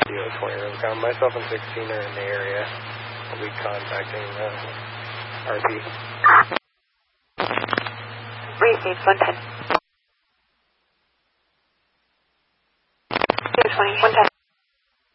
20 room com. Myself and 16 are in the area. I'll be contacting RP. Received 110. 220, 110.